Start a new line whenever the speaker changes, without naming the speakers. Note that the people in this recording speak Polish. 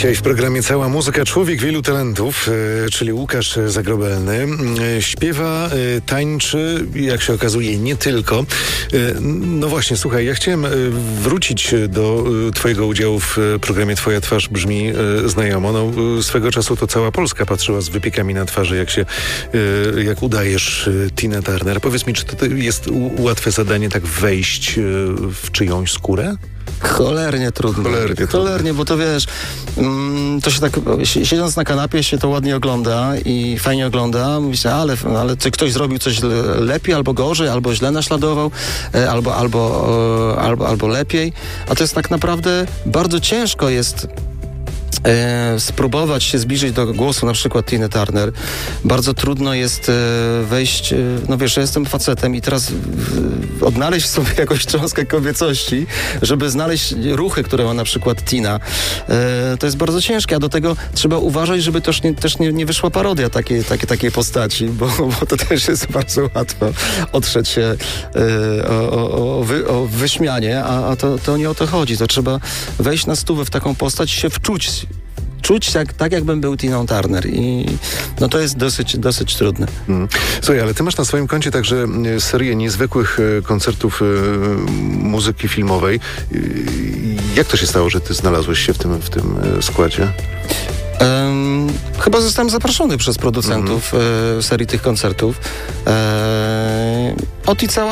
Dzisiaj w programie Cała Muzyka człowiek wielu talentów, czyli Łukasz Zagrobelny. Śpiewa, tańczy, jak się okazuje, nie tylko. No właśnie, słuchaj, ja chciałem wrócić do twojego udziału w programie Twoja twarz brzmi znajomo. No, swego czasu to cała Polska patrzyła z wypiekami na twarzy, jak udajesz Tinę Turner. Powiedz mi, czy to jest łatwe zadanie tak wejść w czyjąś skórę?
Cholernie trudno. Cholernie, bo to wiesz, to się tak, siedząc na kanapie się to ładnie ogląda i fajnie ogląda. Myślę, ale czy ktoś zrobił coś lepiej albo gorzej, albo źle naśladował, albo lepiej. A to jest tak naprawdę bardzo ciężko jest spróbować się zbliżyć do głosu na przykład Tiny Turner. Bardzo trudno jest wejść, no wiesz, ja jestem facetem i teraz odnaleźć sobie jakąś cząstkę kobiecości, żeby znaleźć ruchy, które ma na przykład Tina. To jest bardzo ciężkie, a do tego trzeba uważać, żeby też nie wyszła parodia takiej postaci, bo to też jest bardzo łatwo otrzeć się o wyśmianie, a to nie o to chodzi. To trzeba wejść na stówę w taką postać i się wczuć tak jakbym był Tiną Turner i no to jest dosyć trudne.
Słuchaj, ale ty masz na swoim koncie także serię niezwykłych koncertów muzyki filmowej. Jak to się stało, że ty znalazłeś się w tym składzie?
Chyba zostałem zaproszony przez producentów serii tych koncertów.